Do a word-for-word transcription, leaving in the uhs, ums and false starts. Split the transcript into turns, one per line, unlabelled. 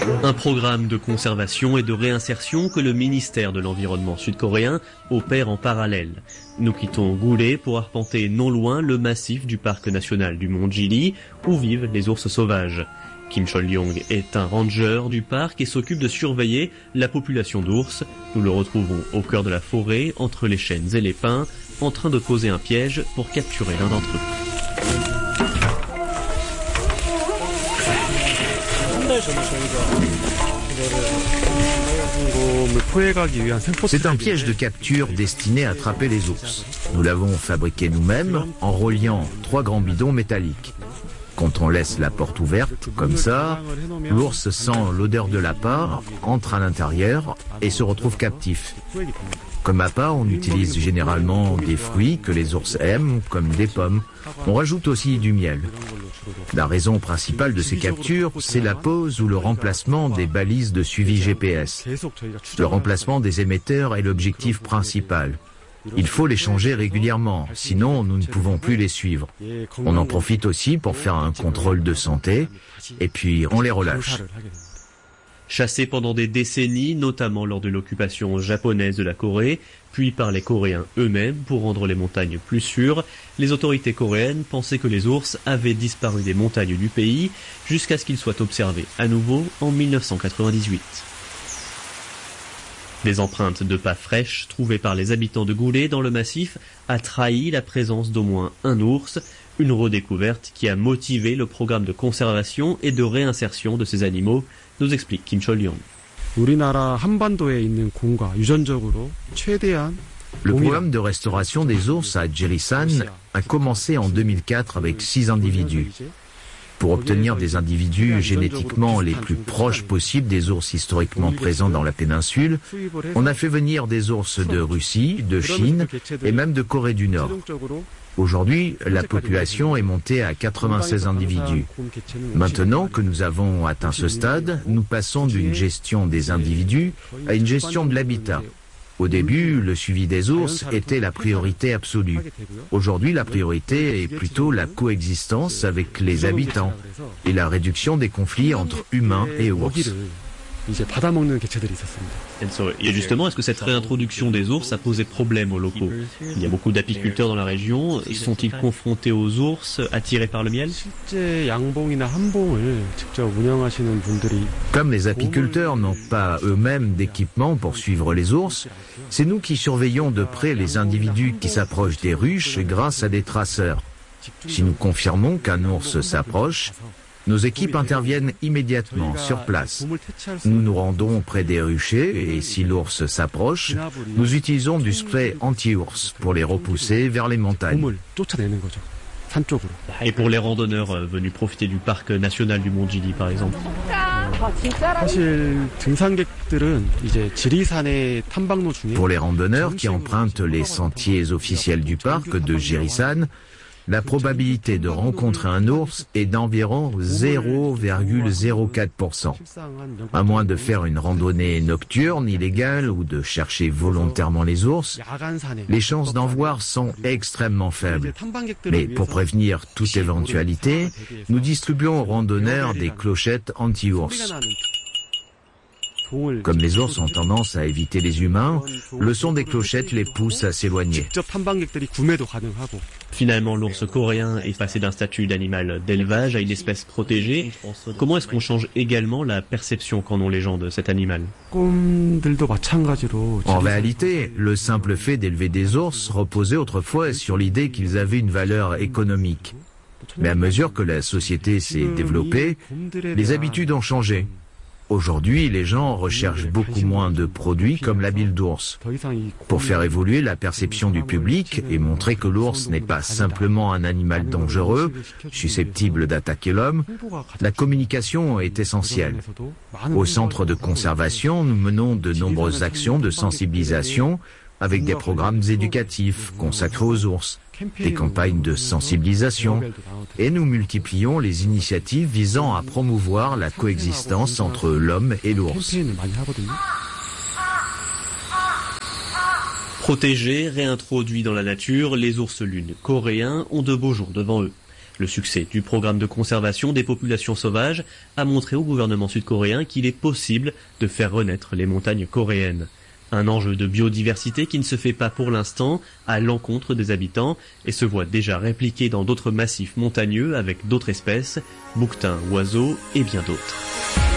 Un programme de conservation et de réinsertion que le ministère de l'Environnement sud-coréen opère en parallèle. Nous quittons Gulé pour arpenter non loin le massif du parc national du Mont Gili, où vivent les ours sauvages. Kim Chol-yong est un ranger du parc et s'occupe de surveiller la population d'ours. Nous le retrouvons au cœur de la forêt, entre les chênes et les pins, en train de poser un piège pour capturer l'un d'entre eux.
C'est un piège de capture destiné à attraper les ours. Nous l'avons fabriqué nous-mêmes en reliant trois grands bidons métalliques. Quand on laisse la porte ouverte, comme ça, l'ours sent l'odeur de l'appât, entre à l'intérieur et se retrouve captif. Comme appât, on utilise généralement des fruits que les ours aiment, comme des pommes. On rajoute aussi du miel. La raison principale de ces captures, c'est la pose ou le remplacement des balises de suivi G P S. Le remplacement des émetteurs est l'objectif principal. Il faut les changer régulièrement, sinon nous ne pouvons plus les suivre. On en profite aussi pour faire un contrôle de santé, et puis on les relâche.
Chassés pendant des décennies, notamment lors de l'occupation japonaise de la Corée, puis par les Coréens eux-mêmes pour rendre les montagnes plus sûres, les autorités coréennes pensaient que les ours avaient disparu des montagnes du pays jusqu'à ce qu'ils soient observés à nouveau en mille neuf cent quatre-vingt-dix-huit. Des empreintes de pas fraîches trouvées par les habitants de Gulé dans le massif a trahi la présence d'au moins un ours, une redécouverte qui a motivé le programme de conservation et de réinsertion de ces animaux, nous explique Kim Chol-yong.
Le programme de restauration des ours à Jerisan a commencé en deux mille quatre avec six individus. Pour obtenir des individus génétiquement les plus proches possibles des ours historiquement présents dans la péninsule, on a fait venir des ours de Russie, de Chine et même de Corée du Nord. Aujourd'hui, la population est montée à quatre-vingt-seize individus. Maintenant que nous avons atteint ce stade, nous passons d'une gestion des individus à une gestion de l'habitat. Au début, le suivi des ours était la priorité absolue. Aujourd'hui, la priorité est plutôt la coexistence avec les habitants et la réduction des conflits entre humains et ours.
Et justement, est-ce que cette réintroduction des ours a posé problème aux locaux? Il y a beaucoup d'apiculteurs dans la région. Sont-ils confrontés aux ours attirés par le miel?
Comme les apiculteurs n'ont pas eux-mêmes d'équipement pour suivre les ours, c'est nous qui surveillons de près les individus qui s'approchent des ruches grâce à des traceurs. Si nous confirmons qu'un ours s'approche, nos équipes interviennent immédiatement sur place. Nous nous rendons près des ruchers et si l'ours s'approche, nous utilisons du spray anti-ours pour les repousser vers les montagnes.
Et pour les randonneurs venus profiter du parc national du Mont Gili, par exemple?
Pour les randonneurs qui empruntent les sentiers officiels du parc de Jerisan, la probabilité de rencontrer un ours est d'environ zéro virgule zéro quatre pour cent. À moins de faire une randonnée nocturne illégale ou de chercher volontairement les ours, les chances d'en voir sont extrêmement faibles. Mais pour prévenir toute éventualité, nous distribuons aux randonneurs des clochettes anti-ours. Comme les ours ont tendance à éviter les humains, le son des clochettes les pousse à s'éloigner.
Finalement, l'ours coréen est passé d'un statut d'animal d'élevage à une espèce protégée. Comment est-ce qu'on change également la perception qu'en ont les gens de cet animal?
En réalité, le simple fait d'élever des ours reposait autrefois sur l'idée qu'ils avaient une valeur économique. Mais à mesure que la société s'est développée, les habitudes ont changé. Aujourd'hui, les gens recherchent beaucoup moins de produits comme la bile d'ours. Pour faire évoluer la perception du public et montrer que l'ours n'est pas simplement un animal dangereux, susceptible d'attaquer l'homme, la communication est essentielle. Au centre de conservation, nous menons de nombreuses actions de sensibilisation avec des programmes éducatifs consacrés aux ours, des campagnes de sensibilisation, et nous multiplions les initiatives visant à promouvoir la coexistence entre l'homme et l'ours.
Protégés, réintroduits dans la nature, les ours lunes coréens ont de beaux jours devant eux. Le succès du programme de conservation des populations sauvages a montré au gouvernement sud-coréen qu'il est possible de faire renaître les montagnes coréennes. Un enjeu de biodiversité qui ne se fait pas pour l'instant à l'encontre des habitants et se voit déjà répliqué dans d'autres massifs montagneux avec d'autres espèces, bouquetins, oiseaux et bien d'autres.